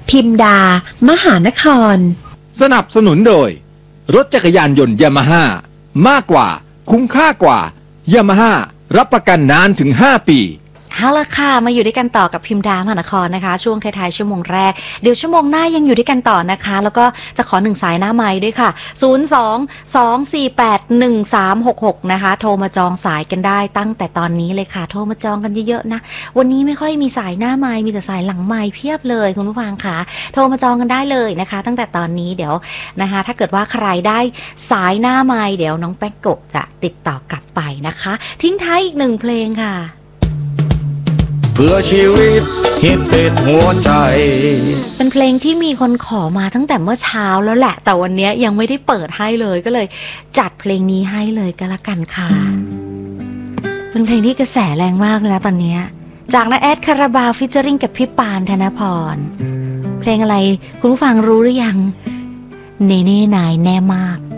พิมดามหานครสนับสนุนโดยรถจักรยานยนต์ยามาฮ่ามากกว่าคุ้มค่ากว่ายามาฮ่ารับประกันนานถึง5 ปีเอาละค่ะมาอยู่ด้วยกันต่อกับพิมดามหานครนะคะช่วงท้ายๆชั่วโมงแรกเดี๋ยวชั่วโมงหน้ายังอยู่ด้วยกันต่อนะคะแล้วก็จะขอ1สายหน้าไมค์ด้วยค่ะ02-248-1366นะคะโทรมาจองสายกันได้ตั้งแต่ตอนนี้เลยค่ะโทรมาจองกันเยอะๆนะวันนี้ไม่ค่อยมีสายหน้าไมค์มีแต่สายหลังไมค์เพียบเลยคุณผู้ฟังค่ะโทรมาจองกันได้เลยนะคะตั้งแต่ตอนนี้เดี๋ยวนะคะถ้าเกิดว่าใครได้สายหน้าไมค์เดี๋ยวน้องแป๊กโกะจะติดต่อกลับไปนะคะทิ้งท้ายอีก1เพลงค่ะเพื่อชีวิตฮิตติดหัวใจเป็นเพลงที่มีคนขอมาตั้งแต่เมื่อเช้าแล้วแหละแต่วันนี้ยังไม่ได้เปิดให้เลยก็เลยจัดเพลงนี้ให้เลยก็แล้วกันค่ะเป็นเพลงที่กระแสแรงมากเลยนะตอนนี้จากน้าแอดคาราบาวฟิชเจอริงกับพี่ปานธนพรเพลงอะไรคุณผู้ฟังรู้หรือยังเนเน่นายแน่มาก